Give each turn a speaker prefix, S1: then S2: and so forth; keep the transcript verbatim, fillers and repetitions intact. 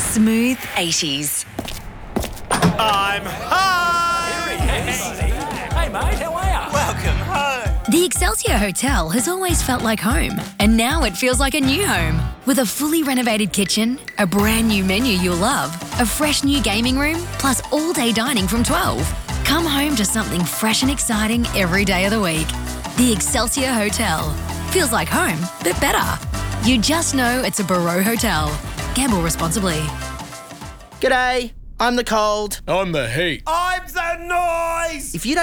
S1: Smooth eighties.
S2: I'm home!
S3: Hey mate, how are ya?
S2: Welcome home!
S1: The Excelsior Hotel has always felt like home, and now it feels like a new home. With a fully renovated kitchen, a brand new menu you'll love, a fresh new gaming room, plus all-day dining from twelve. Come home to something fresh and exciting every day of the week. The Excelsior Hotel. Feels like home, but better. You just know it's a Barreau Hotel. Gamble responsibly.
S4: G'day, I'm the cold.
S5: I'm the heat.
S2: I'm the noise!
S4: If you don't